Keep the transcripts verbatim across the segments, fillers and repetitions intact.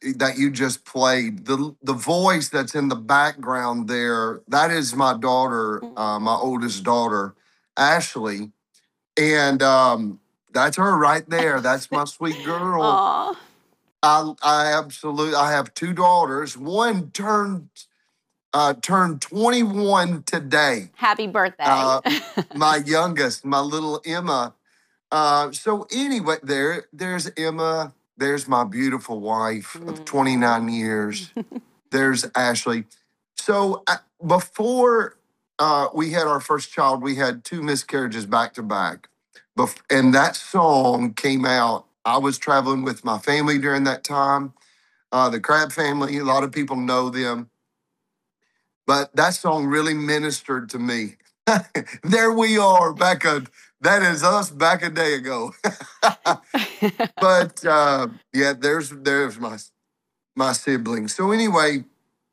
that you just played, the the voice that's in the background there, that is my daughter, uh, my oldest daughter, Ashley, and um, that's her right there. That's my sweet girl. Aw. I I absolutely I have two daughters. One turned uh, turned twenty-one today. Happy birthday. Uh, my youngest, my little Emma. Uh, so anyway, there there's Emma. There's my beautiful wife of Mm. twenty-nine years. There's Ashley. So uh, before uh, we had our first child, we had two miscarriages back to back. Bef- And that song came out. I was traveling with my family during that time, uh, the Crab family. A lot of people know them. But that song really ministered to me. There we are back a that is us back a day ago. But uh, yeah, there's there's my my siblings. So anyway,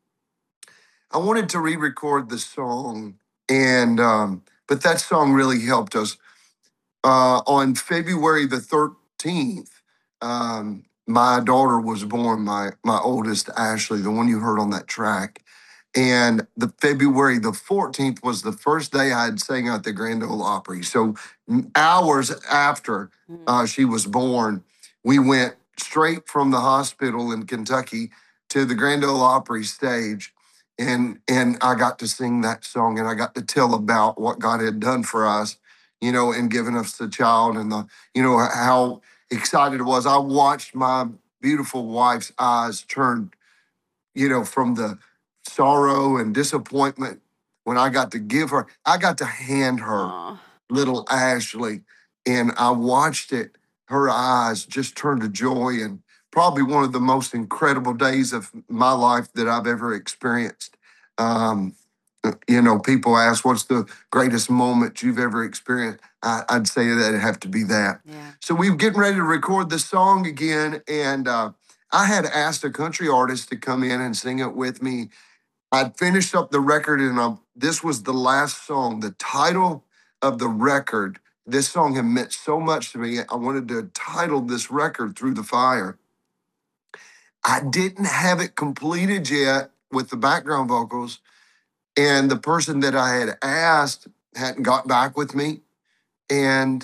I wanted to re-record the song, and um, but that song really helped us. Uh, on February the thirteenth, um, my daughter was born. My my oldest, Ashley, the one you heard on that track. And the February the fourteenth was the first day I had sang at the Grand Ole Opry. So m- hours after Mm. uh, she was born, we went straight from the hospital in Kentucky to the Grand Ole Opry stage. And, and I got to sing that song, and I got to tell about what God had done for us, you know, and giving us the child, and the, you know, how excited it was. I watched my beautiful wife's eyes turn, you know, from the sorrow and disappointment when I got to give her, I got to hand her Aw. little Ashley, and I watched it, her eyes just turn to joy, and probably one of the most incredible days of my life that I've ever experienced. Um, you know, people ask, what's the greatest moment you've ever experienced? I, I'd say that it'd have to be that. Yeah. So we were getting ready to record the song again, and uh, I had asked a country artist to come in and sing it with me. I'd finished up the record, and um, this was the last song. The title of the record, this song had meant so much to me. I wanted to title this record Through the Fire. I didn't have it completed yet with the background vocals, and the person that I had asked hadn't got back with me. And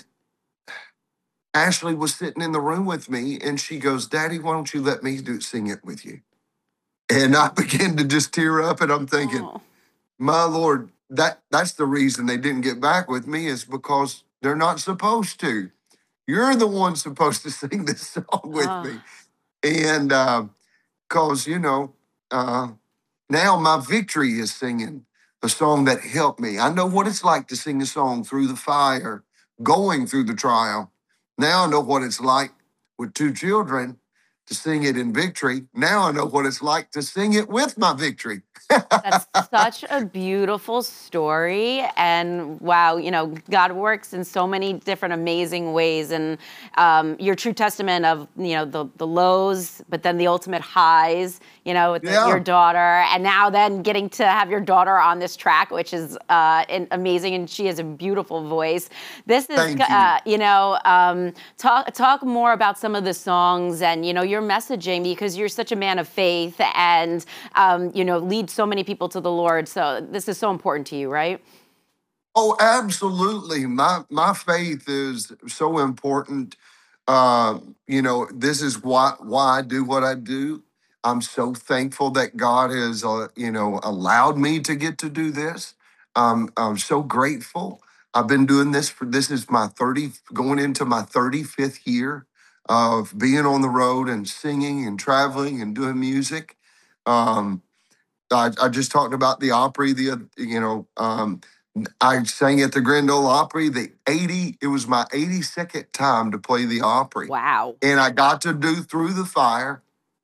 Ashley was sitting in the room with me, and she goes, Daddy, why don't you let me do sing it with you? And I began to just tear up, and I'm thinking, Oh. my Lord, that that's the reason they didn't get back with me, is because they're not supposed to. You're the one supposed to sing this song with Oh. me. And because, you know, uh, now my victory is singing a song that helped me. I know what it's like to sing a song through the fire, going through the trial. Now I know what it's like with two children to sing it in victory. Now I know what it's like to sing it with my victory. That's such a beautiful story. And wow, you know, God works in so many different amazing ways. And um, your true testament of, you know, the, the lows, but then the ultimate highs, you know, with the, your Yeah. daughter. And now then getting to have your daughter on this track, which is uh, in, amazing. And she has a beautiful voice. This is, Thank you. uh, you know, um, talk, talk more about some of the songs and, you know, your messaging, because you're such a man of faith and, um, you know, lead so many people to the Lord. So this is so important to you, right? Oh, absolutely. My my faith is so important. Uh, you know, this is why why I do what I do. I'm so thankful that God has, uh, you know, allowed me to get to do this. Um, I'm so grateful. I've been doing this for this is my thirty, going into my thirty-fifth year of being on the road and singing and traveling and doing music. Um, I, I just talked about the Opry. The oth- you know, um, I sang at the Grand Ole Opry. The eighty, it was my eighty-second time to play the Opry, Wow. and I got to do Through the Fire.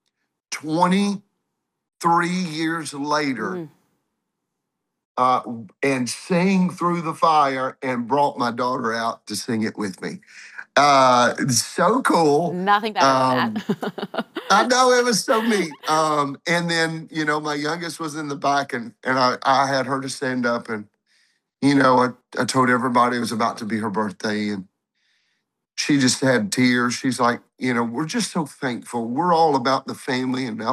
twenty-three years later, Mm. uh, and sing Through the Fire, and brought my daughter out to sing it with me. Uh, it's so cool. Nothing better than Um, that. I know, it was so neat. Um, and then, you know, my youngest was in the back, and and I, I had her to stand up, and you know, I, I told everybody it was about to be her birthday, and she just had tears. She's like, you know, we're just so thankful. We're all about the family and